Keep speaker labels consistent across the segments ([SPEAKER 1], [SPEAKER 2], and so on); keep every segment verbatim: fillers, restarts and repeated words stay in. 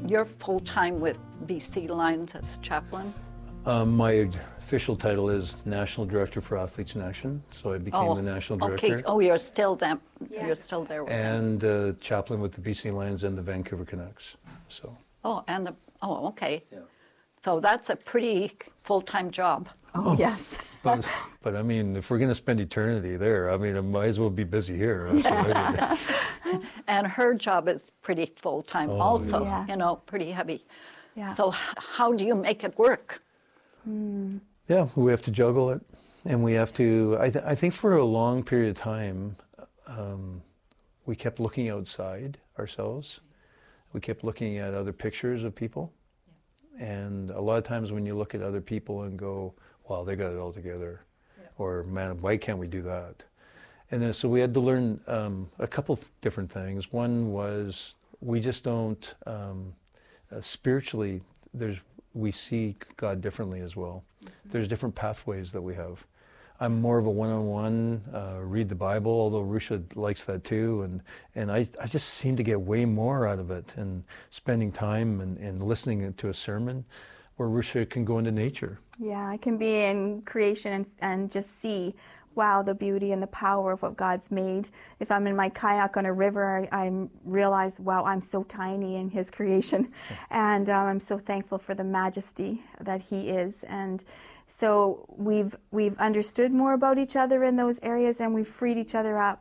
[SPEAKER 1] you're full-time with B C Lions as chaplain?
[SPEAKER 2] Um, my official title is National Director for Athletes in Action, so I became
[SPEAKER 1] Oh,
[SPEAKER 2] the National Director.
[SPEAKER 1] okay. Oh, you're still them.
[SPEAKER 3] Yes.
[SPEAKER 1] You're still there with them.
[SPEAKER 2] And uh, chaplain with the B C Lions and the Vancouver Canucks. So.
[SPEAKER 1] Oh, and the, oh, okay.
[SPEAKER 2] Yeah.
[SPEAKER 1] So that's a pretty full-time job.
[SPEAKER 3] Oh, yes.
[SPEAKER 2] But, but I mean, if we're going to spend eternity there, I mean, I might as well be busy here. That's what I do.
[SPEAKER 1] And her job is pretty full-time
[SPEAKER 2] Oh,
[SPEAKER 1] also,
[SPEAKER 3] yes.
[SPEAKER 1] you know, pretty heavy.
[SPEAKER 3] Yeah.
[SPEAKER 1] So h- how do you make it work?
[SPEAKER 2] Yeah, we have to juggle it, and we have to. I, th- I think for a long period of time, um, we kept looking outside ourselves. We kept looking at other pictures of people, and a lot of times when you look at other people and go, "Wow, they got it all together," or "Man, why can't we do that?" And then, so we had to learn um, a couple different things. One was we just don't um, uh, spiritually. There's we see God differently as well. Mm-hmm. There's different pathways that we have. I'm more of a one-on-one, uh, read the Bible, although Rusha likes that too, and, and I, I just seem to get way more out of it, and spending time and, and listening to a sermon, where Rusha can go into nature.
[SPEAKER 3] Yeah, I can be in creation and, and just see, wow, the beauty and the power of what God's made. If I'm in my kayak on a river, I, I realize, wow, I'm so tiny in His creation. And um, I'm so thankful for the majesty that He is. And so we've we've understood more about each other in those areas, and we've freed each other up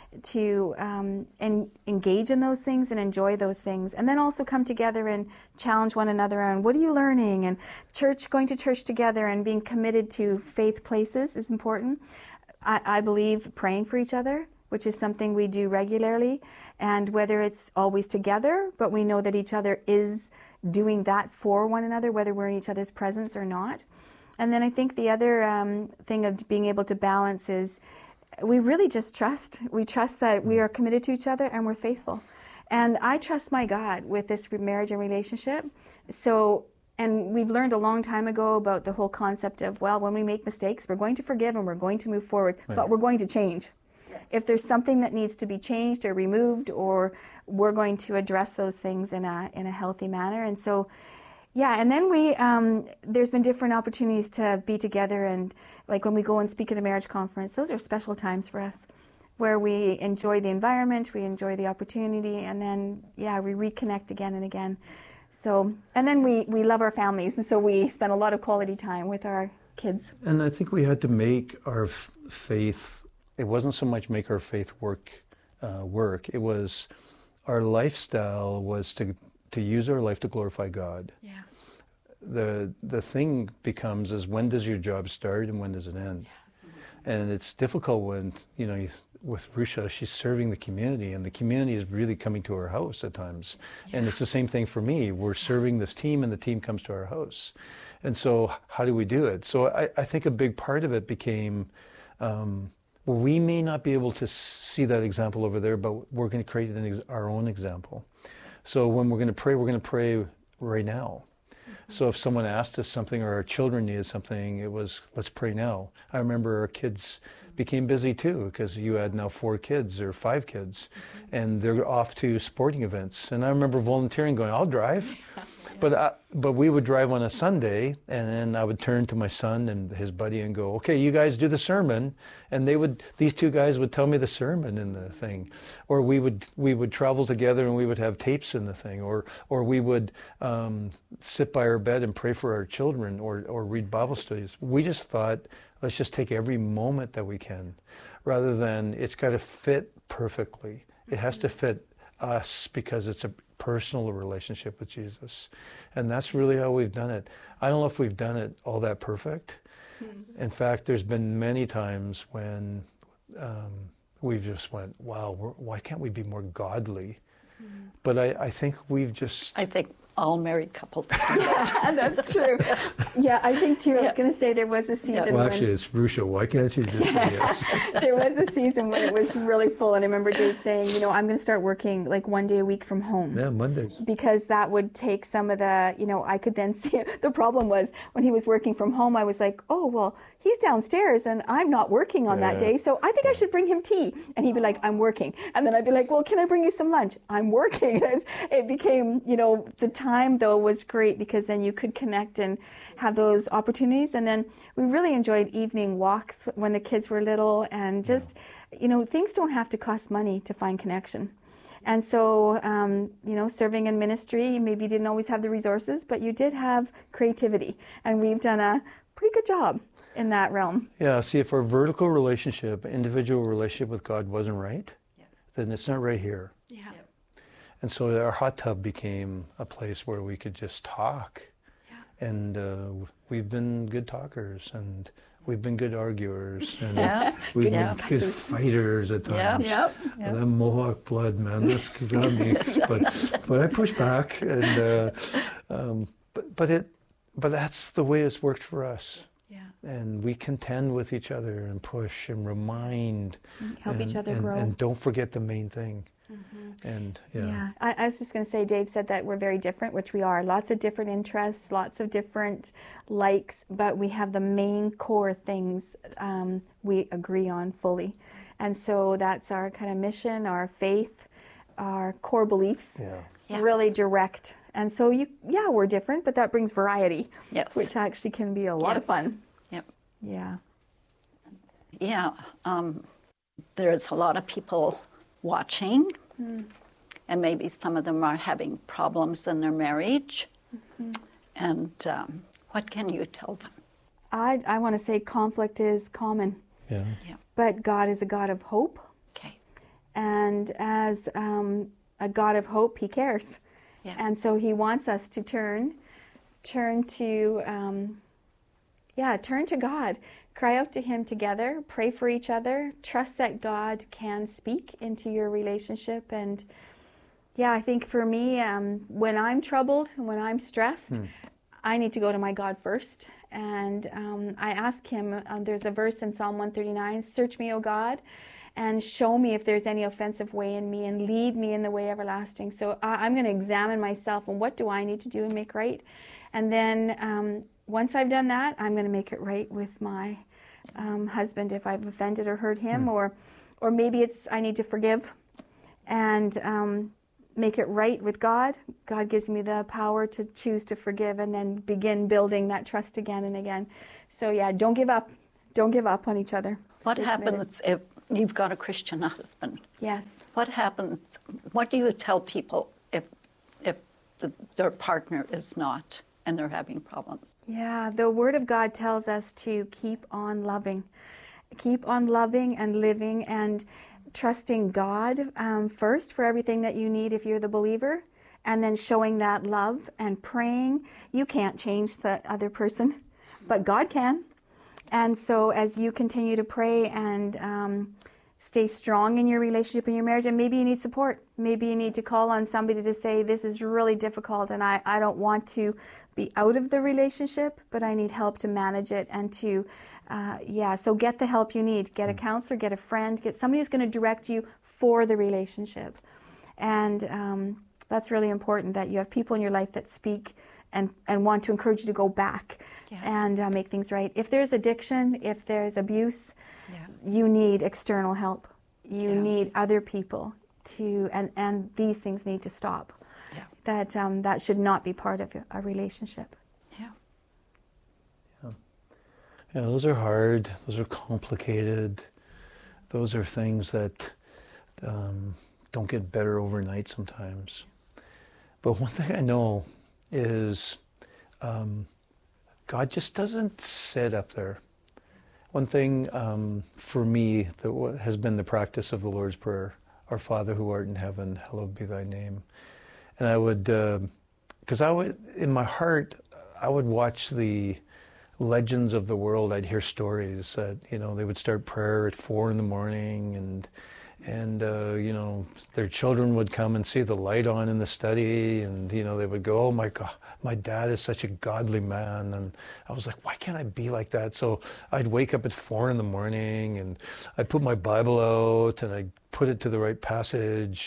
[SPEAKER 3] to um, en- engage in those things and enjoy those things, and then also come together and challenge one another on what are you learning, and church, going to church together and being committed to faith places is important. I, I believe praying for each other, which is something we do regularly, and whether it's always together, but we know that each other is doing that for one another, whether we're in each other's presence or not. And then I think the other um, thing of being able to balance is we really just trust. We trust that we are committed to each other and we're faithful. And I trust my God with this marriage and relationship. So, and we've learned a long time ago about the whole concept of, well, when we make mistakes, we're going to forgive and we're going to move forward, right. But we're going to change. Yes. If there's something that needs to be changed or removed, or we're going to address those things in a in a healthy manner. And so, yeah, and then we, um, there's been different opportunities to be together, and like when we go and speak at a marriage conference, those are special times for us, where we enjoy the environment, we enjoy the opportunity, and then, yeah, we reconnect again and again. So, and then we, we love our families, and so we spend a lot of quality time with our kids.
[SPEAKER 2] And I think we had to make our f- faith, it wasn't so much make our faith work, uh, work, it was, our lifestyle was to to use our life to glorify God.
[SPEAKER 3] Yeah.
[SPEAKER 2] The the thing becomes is, when does your job start and when does it end? Yes. And it's difficult when, you know, you, with Rusha, she's serving the community, and the community is really coming to her house at times. Yeah. And it's the same thing for me. We're serving this team, and the team comes to our house. And so how do we do it? So I, I think a big part of it became, um, well, we may not be able to see that example over there, but we're going to create an ex- our own example. So when we're going to pray, we're going to pray right now. Mm-hmm. So if someone asked us something, or our children needed something, it was, let's pray now. I remember our kids became busy too, because you had now four kids or five kids, mm-hmm. and they're off to sporting events. And I remember volunteering, going, I'll drive. But I, but we would drive on a Sunday, and then I would turn to my son and his buddy and go, okay, you guys do the sermon. And they would, these two guys would tell me the sermon in the thing. Or we would we would travel together, and we would have tapes in the thing. Or or we would um, sit by our bed and pray for our children, or, or read Bible studies. We just thought, let's just take every moment that we can, rather than it's got to fit perfectly. It has to fit us, because it's a personal relationship with Jesus. And that's really how we've done it. I don't know if we've done it all that perfect. Mm-hmm. In fact, there's been many times when um, we've just went, wow, we're, why can't we be more godly? Mm-hmm. But I, I think we've just...
[SPEAKER 1] I think all married couples.
[SPEAKER 3] That's true. Yeah, I think too, I was
[SPEAKER 1] Yeah.
[SPEAKER 3] going to say there was a season
[SPEAKER 2] Well,
[SPEAKER 3] when...
[SPEAKER 2] actually, it's Rusha. Why can't you just say yes?
[SPEAKER 3] There was a season when it was really full, and I remember Dave saying, you know, I'm going to start working like one day a week from home.
[SPEAKER 2] Yeah, Mondays.
[SPEAKER 3] Because that would take some of the, you know, I could then see it. The problem was when he was working from home, I was like, oh, well, he's downstairs and I'm not working on
[SPEAKER 2] Yeah.
[SPEAKER 3] that day, so I think I should bring him tea. And he'd be like, I'm working. And then I'd be like, well, can I bring you some lunch? I'm working. It's- It became, you know, the time though was great because then you could connect and have those opportunities. And then we really enjoyed evening walks when the kids were little, and just, you know, things don't have to cost money to find connection. And so, um, you know, serving in ministry, maybe you didn't always have the resources, but you did have creativity. And we've done a pretty good job in that realm.
[SPEAKER 2] Yeah, see, if our vertical relationship, individual relationship with God wasn't right, then it's not right here.
[SPEAKER 3] Yeah.
[SPEAKER 2] And so our hot tub became a place where we could just talk.
[SPEAKER 3] Yeah.
[SPEAKER 2] And uh, we've been good talkers, and we've been good arguers, and
[SPEAKER 1] Yeah.
[SPEAKER 2] we've
[SPEAKER 3] Good
[SPEAKER 2] been good
[SPEAKER 3] discussers.
[SPEAKER 2] fighters at
[SPEAKER 1] Yeah.
[SPEAKER 2] times.
[SPEAKER 3] Yep.
[SPEAKER 1] Yeah.
[SPEAKER 2] That Mohawk blood, man, this got me. But but I pushed back, and uh, um, but but it but that's the way it's worked for us.
[SPEAKER 3] Yeah.
[SPEAKER 2] And we contend with each other and push and remind,
[SPEAKER 3] Help
[SPEAKER 2] and,
[SPEAKER 3] each other
[SPEAKER 2] and,
[SPEAKER 3] grow.
[SPEAKER 2] and don't forget the main thing. And yeah,
[SPEAKER 3] Yeah, I, I was just going to say, Dave said that we're very different, which we are. Lots of different interests, lots of different likes, but we have the main core things um, we agree on fully. And so that's our kind of mission, our faith, our core beliefs,
[SPEAKER 2] yeah.
[SPEAKER 1] Yeah.
[SPEAKER 3] really direct. And so, you, yeah, we're different, but that brings variety,
[SPEAKER 1] Yes.
[SPEAKER 3] which actually can be a lot
[SPEAKER 1] Yep.
[SPEAKER 3] of fun.
[SPEAKER 1] Yep.
[SPEAKER 3] Yeah.
[SPEAKER 1] Yeah. Um, there's a lot of people watching, and maybe some of them are having problems in their marriage. And um, what can you tell them?
[SPEAKER 3] I, I want to say conflict is common,
[SPEAKER 2] Yeah.
[SPEAKER 1] Yeah.
[SPEAKER 3] but God is a God of hope.
[SPEAKER 1] Okay.
[SPEAKER 3] And as um, a God of hope, He cares.
[SPEAKER 1] Yeah.
[SPEAKER 3] And so He wants us to turn, turn to, um, yeah, turn to God. Cry out to Him together, pray for each other, trust that God can speak into your relationship. And yeah, I think for me, um, when I'm troubled, when I'm stressed, I need to go to my God first. And um, I ask Him, um, there's a verse in Psalm one thirty-nine, search me, O God, and show me if there's any offensive way in me, and lead me in the way everlasting. So I, I'm going to examine myself, and what do I need to do and make right? And then um, once I've done that, I'm going to make it right with my um, husband if I've offended or hurt him, or or maybe it's I need to forgive and um, make it right with God. God gives me the power to choose to forgive and then begin building that trust again and again. So yeah, don't give up. Don't give up on each other.
[SPEAKER 1] What
[SPEAKER 3] Stay committed.
[SPEAKER 1] happens if you've got a Christian husband?
[SPEAKER 3] Yes.
[SPEAKER 1] What happens? What do you tell people if if the, their partner is not and they're having problems?
[SPEAKER 3] Yeah, the Word of God tells us to keep on loving. Keep on loving and living and trusting God um, first for everything that you need if you're the believer, and then showing that love and praying. You can't change the other person, but God can. And so as you continue to pray and um, stay strong in your relationship and your marriage, and maybe you need support. Maybe you need to call on somebody to say, this is really difficult and I, I don't want to be out of the relationship, but I need help to manage it and to, uh, yeah, so get the help you need. Get a counselor, get a friend, get somebody who's going to direct you for the relationship. And um, that's really important, that you have people in your life that speak and, and want to encourage you to go back
[SPEAKER 1] Yeah.
[SPEAKER 3] and uh, make things right. If there's addiction, if there's abuse,
[SPEAKER 1] Yeah.
[SPEAKER 3] you need external help. You
[SPEAKER 1] Yeah.
[SPEAKER 3] need other people to, and, and these things need to stop.
[SPEAKER 1] Yeah.
[SPEAKER 3] That um, that should not be part of a relationship.
[SPEAKER 1] Yeah.
[SPEAKER 2] Yeah, those are hard. Those are complicated. Those are things that um, don't get better overnight sometimes. But one thing I know is um, God just doesn't sit up there. One thing um, for me that wa- has been the practice of the Lord's Prayer, Our Father who art in heaven, hallowed be thy name. And I would, because I would, in my heart, I would watch the legends of the world. I'd hear stories that, you know, they would start prayer at four in the morning, and and uh, you know, their children would come and see the light on in the study, and you know, they would go, oh my God, my dad is such a godly man. And I was like, why can't I be like that? So I'd wake up at four in the morning, and I'd put my Bible out and I'd put it to the right passage,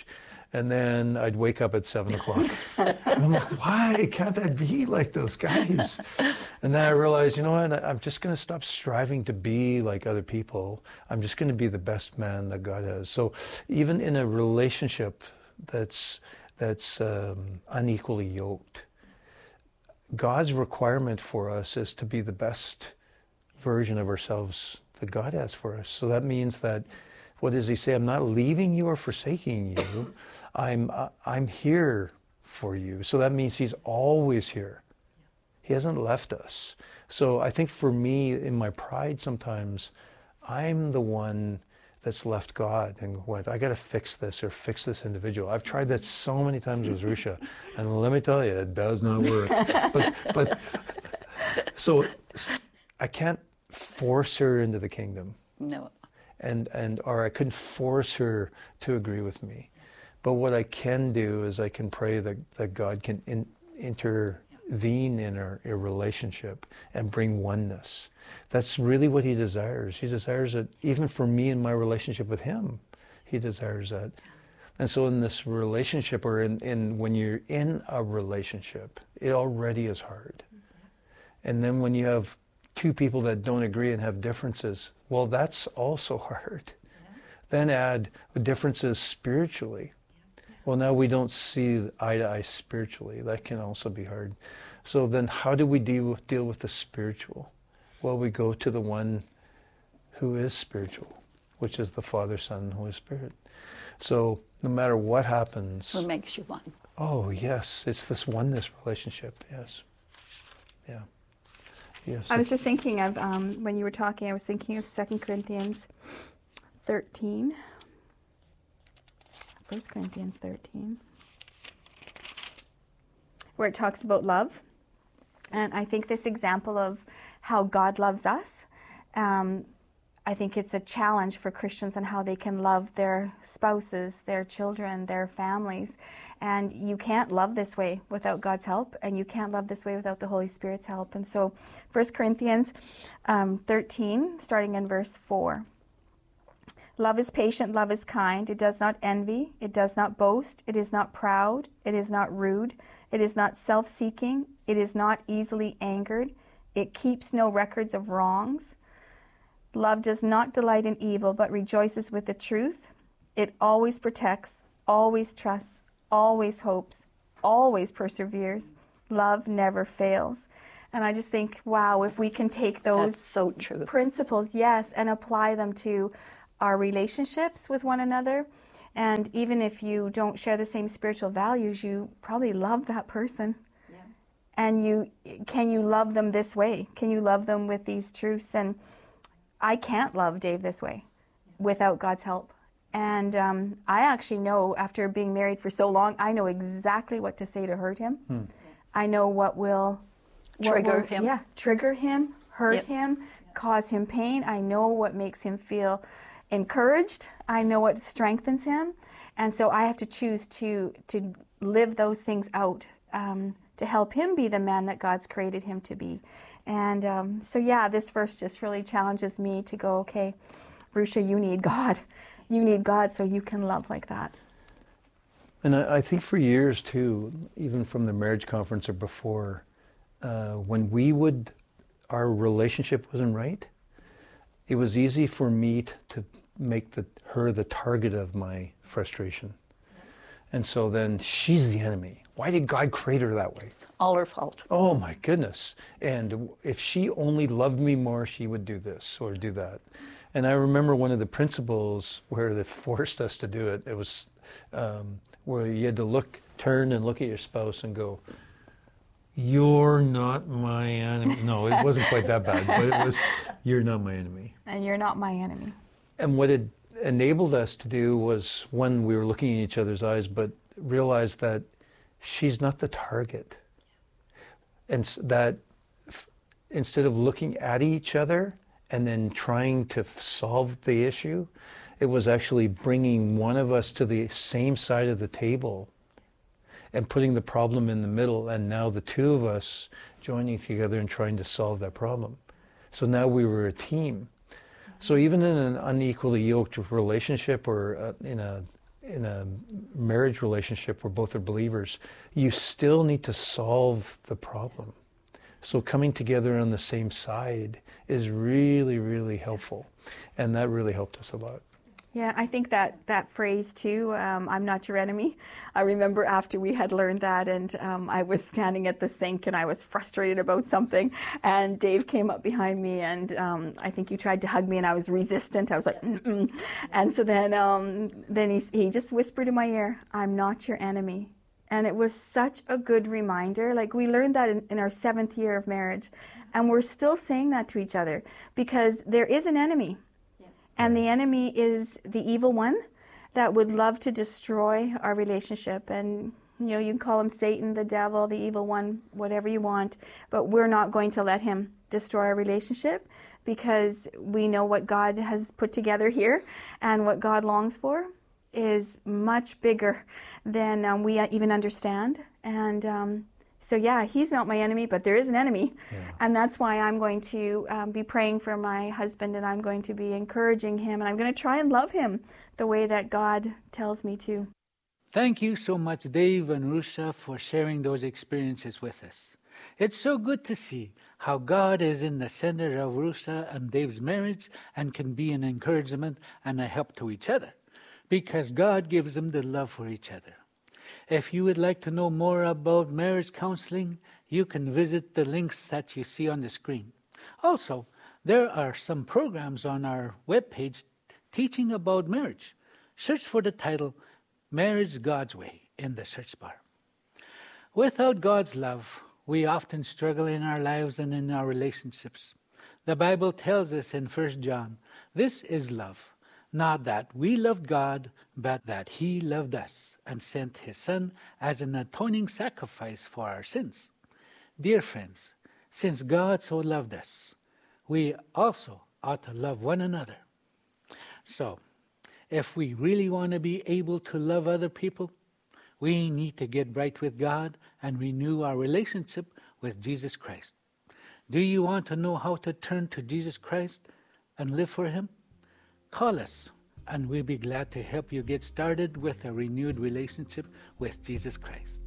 [SPEAKER 2] And then I'd wake up at seven o'clock. And I'm like, why can't I be like those guys? And then I realized, you know what, I'm just going to stop striving to be like other people. I'm just going to be the best man that God has. So even in a relationship that's, that's um, unequally yoked, God's requirement for us is to be the best version of ourselves that God has for us. So that means that, what does he say? I'm not leaving you or forsaking you. I'm uh, I'm here for you. So that means he's always here. He hasn't left us. So I think for me, in my pride sometimes, I'm the one that's left God and went, I got to fix this or fix this individual. I've tried that so many times with Rusha, and let me tell you, it does not work. but but so I can't force her into the kingdom.
[SPEAKER 1] No.
[SPEAKER 2] And, and or I couldn't force her to agree with me. But what I can do is I can pray that, that God can in, intervene in our, our relationship and bring oneness. That's really what he desires. He desires it even for me in my relationship with him. He desires that. And so in this relationship, or in, in when you're in a relationship, it already is hard. And then when you have two people that don't agree and have differences, well, that's also hard. Yeah. Then add differences spiritually. Yeah. Yeah. Well, now we don't see eye to eye spiritually. That can also be hard. So then how do we deal, deal with the spiritual? Well, we go to the one who is spiritual, which is the Father, Son, and Holy Spirit. So no matter what happens...
[SPEAKER 1] Who makes you one.
[SPEAKER 2] Oh, yes. It's this oneness relationship. Yes. Yeah. Yes.
[SPEAKER 3] I was just thinking of, um, when you were talking, I was thinking of Second Corinthians thirteen. First Corinthians thirteen. Where it talks about love. And I think this example of how God loves us, um, I think it's a challenge for Christians on how they can love their spouses, their children, their families. And you can't love this way without God's help, and you can't love this way without the Holy Spirit's help. And so First Corinthians um, thirteen, starting in verse four. Love is patient, love is kind. It does not envy, it does not boast, it is not proud, it is not rude, it is not self-seeking, it is not easily angered, it keeps no records of wrongs. Love does not delight in evil, but rejoices with the truth. It always protects, always trusts, always hopes, always perseveres. Love never fails. And I just think, wow, if we can take those
[SPEAKER 1] That's so true.
[SPEAKER 3] principles, yes, and apply them to our relationships with one another. And even if you don't share the same spiritual values, you probably love that person. Yeah. And you can you love them this way? Can you love them with these truths? And I can't love Dave this way without God's help. And um, I actually know, after being married for so long, I know exactly what to say to hurt him. Hmm. I know what will... What
[SPEAKER 1] trigger
[SPEAKER 3] will,
[SPEAKER 1] him.
[SPEAKER 3] Yeah, trigger him, hurt
[SPEAKER 1] yep.
[SPEAKER 3] him, cause him pain. I know what makes him feel encouraged. I know what strengthens him. And so I have to choose to, to live those things out um, to help him be the man that God's created him to be. And um, so, yeah, this verse just really challenges me to go, okay, Rusha, you need God. You need God so you can love like that.
[SPEAKER 2] And I, I think for years, too, even from the marriage conference or before, uh, when we would, our relationship wasn't right, it was easy for me t- to make the, her the target of my frustration. And so then she's the enemy. Why did God create her that way?
[SPEAKER 1] It's all her fault.
[SPEAKER 2] Oh my goodness. And if she only loved me more, she would do this or do that. And I remember one of the principles where they forced us to do it, it was um, where you had to look, turn and look at your spouse and go, you're not my enemy. No, it wasn't quite that bad, but it was, you're not my enemy.
[SPEAKER 3] And you're not my enemy.
[SPEAKER 2] And what it enabled us to do was, one, we were looking in each other's eyes, but realized that she's not the target. And that f- instead of looking at each other and then trying to f- solve the issue, it was actually bringing one of us to the same side of the table and putting the problem in the middle, and now the two of us joining together and trying to solve that problem. So now we were a team. So even in an unequally yoked relationship or uh, in a in a marriage relationship where both are believers, you still need to solve the problem. So coming together on the same side is really, really helpful. And that really helped us a lot.
[SPEAKER 3] Yeah, I think that that phrase too, um, I'm not your enemy. I remember after we had learned that, and um, I was standing at the sink and I was frustrated about something, and Dave came up behind me, and um, I think you tried to hug me, and I was resistant. I was like, mm-mm. And so then, um, then he, he just whispered in my ear, I'm not your enemy. And it was such a good reminder. Like, we learned that in, in our seventh year of marriage, and we're still saying that to each other, because there is an enemy. And the enemy is the evil one that would love to destroy our relationship. And, you know, you can call him Satan, the devil, the evil one, whatever you want. But we're not going to let him destroy our relationship, because we know what God has put together here, and what God longs for is much bigger than um, we even understand. And um, so, yeah, he's not my enemy, but there is an enemy. Yeah. And that's why I'm going to um, be praying for my husband, and I'm going to be encouraging him, and I'm going to try and love him the way that God tells me to.
[SPEAKER 4] Thank you so much, Dave and Rusha, for sharing those experiences with us. It's so good to see how God is in the center of Rusha and Dave's marriage, and can be an encouragement and a help to each other, because God gives them the love for each other. If you would like to know more about marriage counseling, you can visit the links that you see on the screen. Also, there are some programs on our webpage teaching about marriage. Search for the title, Marriage God's Way, in the search bar. Without God's love, we often struggle in our lives and in our relationships. The Bible tells us in First John, this is love, not that we loved God, but that He loved us and sent His Son as an atoning sacrifice for our sins. Dear friends, since God so loved us, we also ought to love one another. So, if we really want to be able to love other people, we need to get right with God and renew our relationship with Jesus Christ. Do you want to know how to turn to Jesus Christ and live for Him? Call us, and we'll be glad to help you get started with a renewed relationship with Jesus Christ.